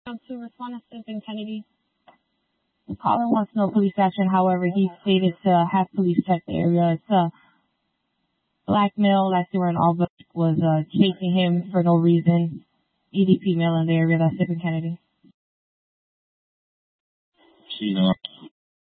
To respond to Stephen Kennedy. The caller wants no police action. However, he stated to have police check the area. It's a black male last year in Albany was chasing him for no reason. EDP male in the area. That's Stephen Kennedy.